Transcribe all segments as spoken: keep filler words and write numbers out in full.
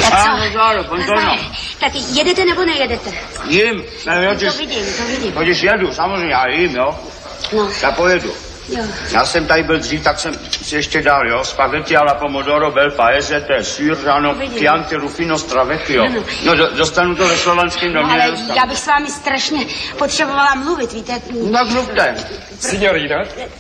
Tak jedete nebo nejedete? Jím. To vidím, to vidím. Když jedu, samozřejmě, já jím, jo. No. Já pojedu. Jo. Já jsem tady byl dřív, tak jsem si ještě dal, jo. Spaghetti alla pomodoro, bel paese, to je sýr, žáno, chianti, rufino, stravetti, jo. No, no do, dostanu to ve slovenském domě. No, ale já bych s vámi strašně potřebovala mluvit, víte. No, mluvte. Signorina?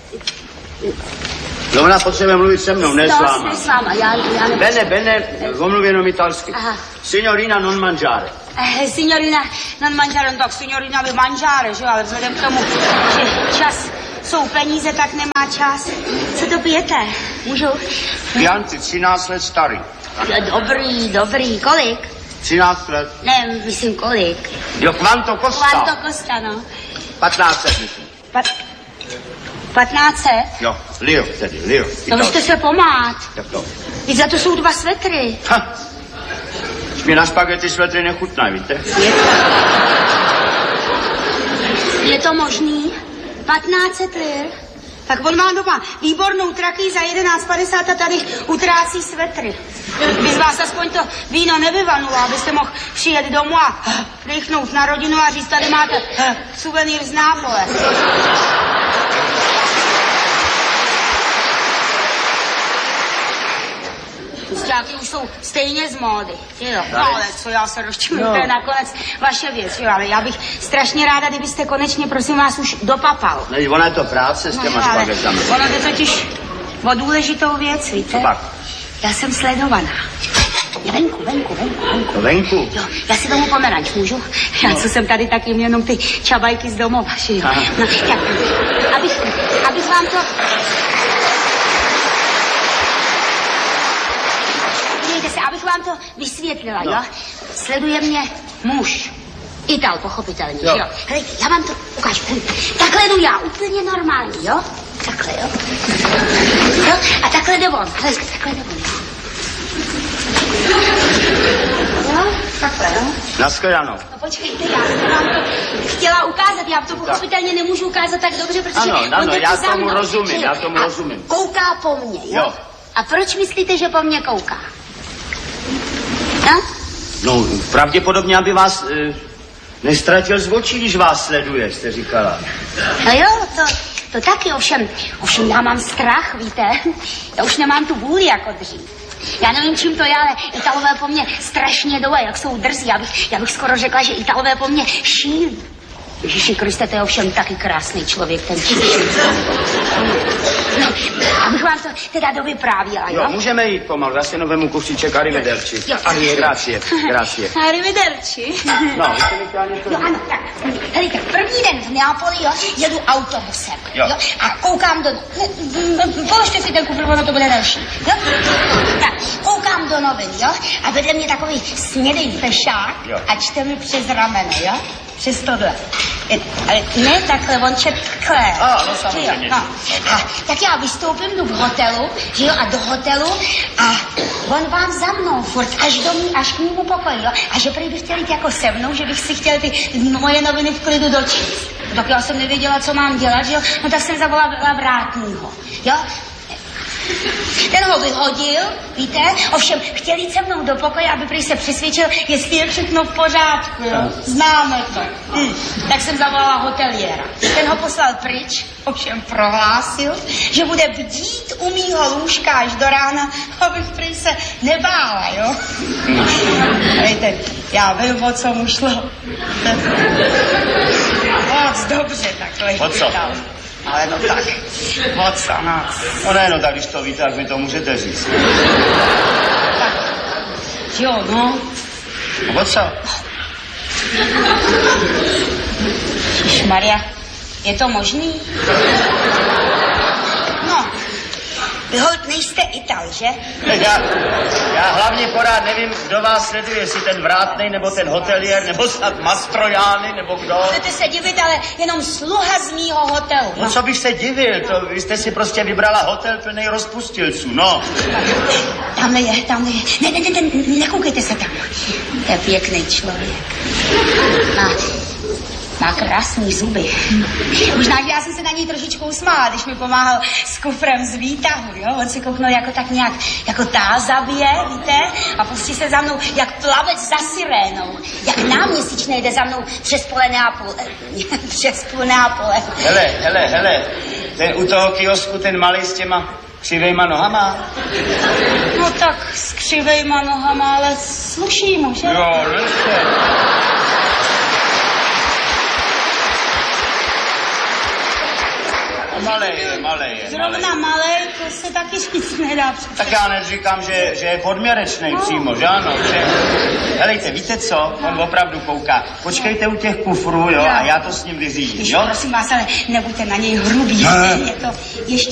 No, ona potřebuje mluvit se mnou, ne s váma. Ne s váma, já, já ne... Bene, bene, omluv jenom italsky. Aha. Signorina non mangiare. Eh, signorina non mangiare, no, tak signorina vy manžáre, že jo, ale vzhledem k tomu, že čas jsou peníze, tak nemá čas. Co to pijete? Můžu? Chianti, třináct let starý. Dobrý, dobrý. Kolik? třináct let. Ne, myslím kolik. Jo, quanto costa? Quanto costa, no. patnáct set, myslím. Pat... patnáct set? Jo, lio, tedy, lio. No, vy jste se pomát. Jak to? Víc za to jsou dva svetry. Ha. Mě na špagety svetry nechutnají, víte? Je to... Je to možný? patnáct set lir? Tak on má doma výbornou traky za jedenáct padesát a tady utrácí svetry. By z vás aspoň to víno nevyvanulo, abyste mohl přijet domů a dechnout na rodinu a říct, tady máte suvenýr z Nápole. Sťáky už jsou stejně z módy. Jo, ale co já se rozčiluju, no. To je nakonec vaše věc, jo, ale já bych strašně ráda, kdybyste konečně, prosím vás, už dopapal. No, ona je to práce s těma no, špagetami. Ono jde totiž o důležitou věc, víte? Co pak? Já jsem sledovaná. Venku, venku, venku, venku. Venku? Jo, já si tomu pomeranč můžu? Já no. Co jsem tady, tak jim jenom ty čabajky z domova, že jo. No, tak, abych, abych vám to... Se, abych vám to vysvětlila, jo? jo? Sleduje mě muž. Ital, pochopitelně, jo. jo? Helejte, já vám to ukážu. Takhle jdu já, úplně normálně, jo? Takhle, jo? Jo? A takhle jde on. Helejte, takhle jde on. Jo? Takhle, jo? Naschledanou. No počkejte, já jsem vám to chtěla ukázat. Já to pochopitelně nemůžu ukázat tak dobře, protože... Ano, on ano, já za tomu mnou, rozumím, já tomu a rozumím. Kouká po mně, jo? jo? A proč myslíte, že po mně kouká? No? No, pravděpodobně, aby vás e, nestratil z očí, když vás sleduje, jste říkala. No jo, to, to taky, ovšem, ovšem já mám strach, víte, já už nemám tu vůli jako dřív. Já nevím, čím to je, ale Italové po mně strašně jdou, jak jsou drzí, já bych, já bych skoro řekla, že Italové po mně šílí. Ježiši Kriste, to je ovšem taky krásný člověk, ten Ježiši. No, abych vám to teda dovyprávila, jo? Jo, můžeme jít pomalu, já si jenom vemu kusíček arrivederci. Jo. Grazie, grazie. Arrivederci. No, vy jste mi chtěla něco... Jo, ano, tak, helejte, první den v Neapoli, jo, jedu autobusem, jo, jo a koukám do... Ne, položte si ten kufr, ono to bude další, jo? Tak, koukám do novin, jo, a vedle mě takový smědej fešák jo. A čte mi přes rameno, jo? Přes tohle. Ale ne takhle, on čet takhle. A, no samozřejmě. No. A, tak já vystoupím, jdu v hotelu, že jo, a do hotelu a on vám za mnou furt, až do mě, až k mému pokoji, jo. A že prý bych chtěl jít jako se mnou, že bych si chtěl ty moje noviny v klidu dočíst. Tak já jsem nevěděla, co mám dělat, že jo. No tak jsem zavolala vrátního, jo. Ten ho vyhodil, víte, ovšem chtěl jít se mnou do pokoje, aby prý se přesvědčil, jestli je všechno v pořádku, jo. Známe to. Hm. Tak jsem zavolala hoteliéra. Ten ho poslal pryč, ovšem prohlásil, že bude bdít u mýho lůžka až do rána, abych prý se nebála, jo. Víte, já vím, o co mu šlo. Moc dobře takhle. O co? Ale no tak, moc a nás. No ne, no tak když to víte, tak mi to můžete říct. Tak, jo, no. O co? Ježišmarja, je to možný? No, vy holt nejste Ital, že? Já, já hlavně porád nevím, kdo vás sleduje, jestli ten vrátnej, nebo ten hotelier, nebo snad Mastrojány, nebo kdo. Můžete se divit, ale jenom sluha z mýho hotelu. No co bych se divil, to vy jste si prostě vybrala hotel plnej rozpustilců, no. Tamhle je, tamhle je. Ne, ne, ne, ne, nekoukejte se tam. To je pěkný člověk. Má, Má krásný zuby. Možná, že já jsem se na něj trošičku usmála, když mi pomáhal s kufrem z výtahu, jo? On se kouknul jako tak nějak, jako tázavě, víte? A pustí se za mnou, jak plavec za sirénou. Jak náměsíčný jde za mnou přes pole Neapole. Přes půl Neapole. Hele, hele, hele. Ten u toho kiosku, ten malý s těma křivejma nohama. No tak s křivejma nohama, ale sluší mu, že? Jo, ještě. Malej je, malej je. Zrovna malej, to se taky říct nedá. Tak já neříkám, že, že je podměrečnej no. přímo, že ano? Že... Helejte, víte co? On opravdu kouká. Počkejte u těch kufrů, jo, a já to s ním vyřídím, jo? Prosím vás, ale nebuďte na něj hrubý, je to ještě